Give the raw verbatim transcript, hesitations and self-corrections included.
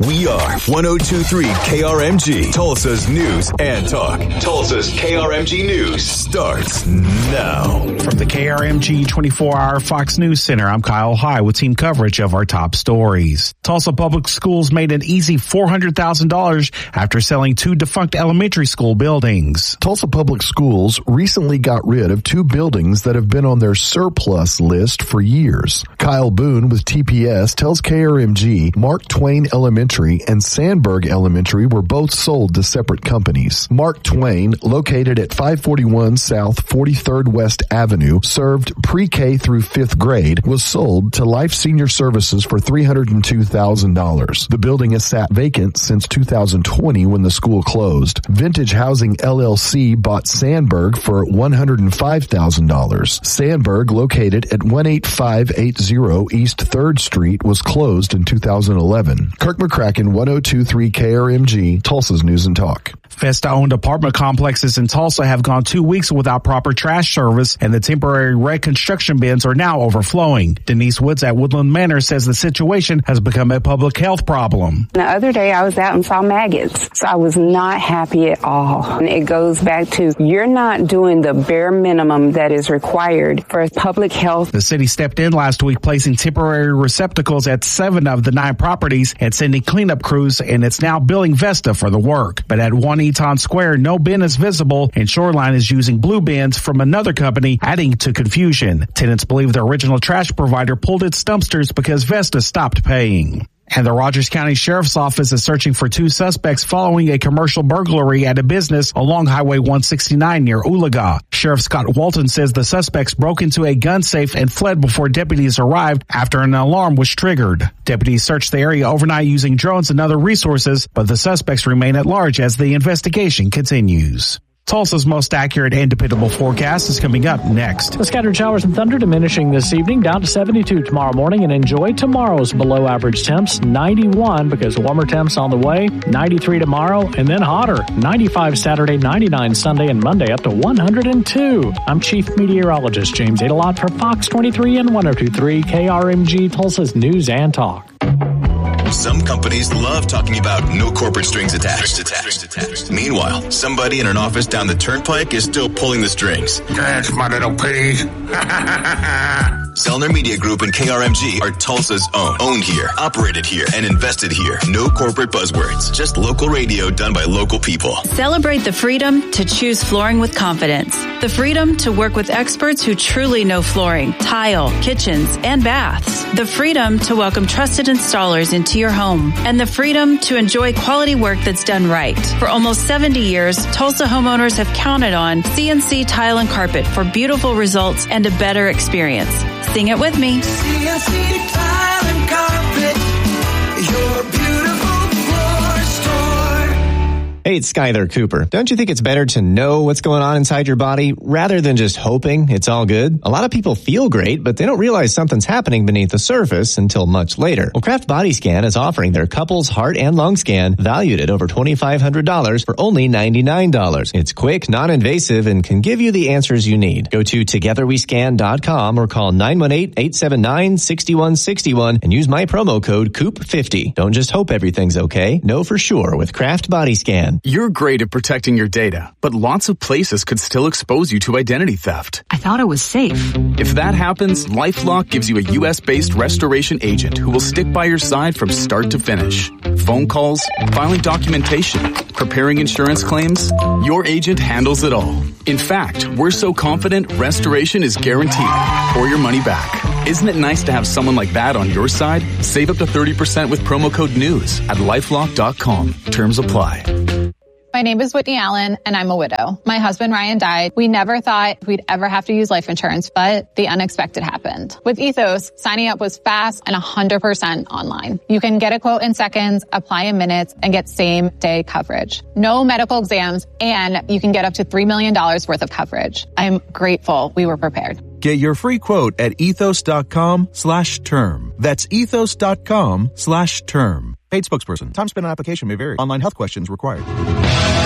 We are one oh two point three K R M G, Tulsa's news and talk. Tulsa's K R M G News starts now. From the K R M G twenty-four hour Fox News Center, I'm Kyle High with team coverage of our top stories. Tulsa Public Schools made an easy four hundred thousand dollars after selling two defunct elementary school buildings. Tulsa Public Schools recently got rid of two buildings that have been on their surplus list for years. Kyle Boone with T P S tells K R M G Mark Twain Elementary and Sandberg Elementary were both sold to separate companies. Mark Twain, located at five forty-one South forty-third West Avenue, served pre-K through fifth grade, was sold to Life Senior Services for three hundred two thousand dollars. The building has sat vacant since two thousand twenty when the school closed. Vintage Housing L L C bought Sandberg for one hundred five thousand dollars. Sandberg, located at one eight five eight zero East third Street, was closed in two thousand eleven. Kirk McCracken, one oh two point three K R M G, Tulsa's News and Talk. Vesta-owned apartment complexes in Tulsa have gone two weeks without proper trash service, and the temporary red construction bins are now overflowing. Denise Woods at Woodland Manor says the situation has become a public health problem. The other day I was out and saw maggots, so I was not happy at all. And it goes back to you're not doing the bare minimum that is required for public health. The city stepped in last week, placing temporary receptacles at seven of the nine properties and sending cleanup crews, and it's now billing Vesta for the work. But at one Eaton Square, no bin is visible, and Shoreline is using blue bins from another company, adding to confusion. Tenants believe the original trash provider pulled its dumpsters because Vesta stopped paying. And the Rogers County Sheriff's Office is searching for two suspects following a commercial burglary at a business along Highway one sixty-nine near Oologah. Sheriff Scott Walton says the suspects broke into a gun safe and fled before deputies arrived after an alarm was triggered. Deputies searched the area overnight using drones and other resources, but the suspects remain at large as the investigation continues. Tulsa's most accurate and dependable forecast is coming up next. The scattered showers and thunder diminishing this evening, down to seventy-two tomorrow morning, and enjoy tomorrow's below average temps, ninety-one because warmer temps on the way, ninety-three tomorrow, and then hotter, ninety-five Saturday, ninety-nine Sunday, and Monday up to one hundred two. I'm Chief Meteorologist James Adelot for Fox twenty-three and one oh two point three K R M G, Tulsa's News and Talk. Some companies love talking about no corporate strings attached. attached, attached. Meanwhile, somebody in an office down the turnpike is still pulling the strings. That's my little pig. Selner Media Group and K R M G are Tulsa's own. Owned here, operated here, and invested here. No corporate buzzwords. Just local radio done by local people. Celebrate the freedom to choose flooring with confidence. The freedom to work with experts who truly know flooring, tile, kitchens, and baths. The freedom to welcome trusted installers into your home. And the freedom to enjoy quality work that's done right. For almost seventy years, Tulsa homeowners have counted on C N C Tile and Carpet for beautiful results and a better experience. Sing it with me. C N C Tile and Carpet, your beautiful floor store. Hey, it's Skyler Cooper. Don't you think it's better to know what's going on inside your body rather than just hoping it's all good? A lot of people feel great, but they don't realize something's happening beneath the surface until much later. Well, Kraft Body Scan is offering their couples heart and lung scan valued at over twenty-five hundred dollars for only ninety-nine dollars. It's quick, non-invasive, and can give you the answers you need. Go to together we scan dot com or call nine one eight, eight seven nine, six one six one and use my promo code C O O P fifty. Don't just hope everything's okay. Know for sure with Kraft Body Scan. You're great at protecting your data, but lots of places could still expose you to identity theft. I thought it was safe. If that happens, LifeLock gives you a U S-based restoration agent who will stick by your side from start to finish. Phone calls, filing documentation, preparing insurance claims, your agent handles it all. In fact, we're so confident restoration is guaranteed or your money back. Isn't it nice to have someone like that on your side? Save up to thirty percent with promo code NEWS at lifelock dot com. Terms apply. My name is Whitney Allen, and I'm a widow. My husband, Ryan, died. We never thought we'd ever have to use life insurance, but the unexpected happened. With Ethos, signing up was fast and one hundred percent online. You can get a quote in seconds, apply in minutes, and get same-day coverage. No medical exams, and you can get up to three million dollars worth of coverage. I'm grateful we were prepared. Get your free quote at ethos.com slash term. That's ethos.com slash term. Paid spokesperson. Time spent on application may vary. Online health questions required.